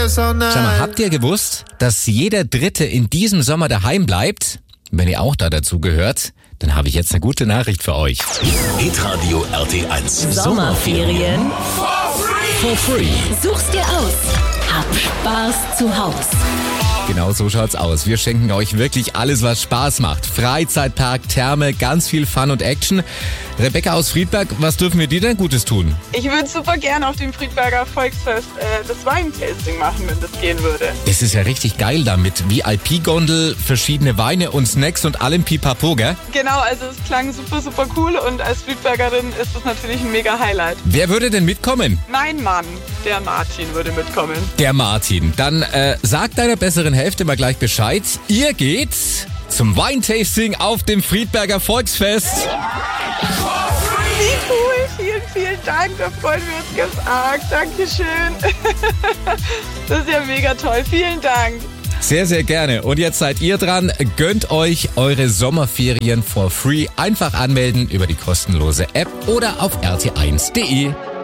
Sag mal, habt ihr gewusst, dass jeder Dritte in diesem Sommer daheim bleibt? Wenn ihr auch da dazu gehört, dann habe ich jetzt eine gute Nachricht für euch. Hitradio RT1. Sommerferien For free. such's dir aus. Hab Spaß zu Haus. Genau so schaut's aus. Wir schenken euch wirklich alles, was Spaß macht. Freizeitpark, Therme, ganz viel Fun und Action. Rebecca aus Friedberg, was dürfen wir dir denn Gutes tun? Ich würde super gerne auf dem Friedberger Volksfest das Weintasting machen, wenn das gehen würde. Das ist ja richtig geil da mit VIP-Gondel, verschiedene Weine und Snacks und allem Pipapo, gell? Genau, also es klang super, super cool und als Friedbergerin ist das natürlich ein mega Highlight. Wer würde denn mitkommen? Mein Mann, der Martin, würde mitkommen. Der Martin. Dann sag deiner besseren Hälfte mal gleich Bescheid. Ihr geht zum Weintasting auf dem Friedberger Volksfest. Wie cool, vielen, vielen Dank, da freuen wir uns ganz arg. Dankeschön. Das ist ja mega toll, vielen Dank. Sehr, sehr gerne. Und jetzt seid ihr dran. Gönnt euch eure Sommerferien for free. Einfach anmelden über die kostenlose App oder auf rt1.de.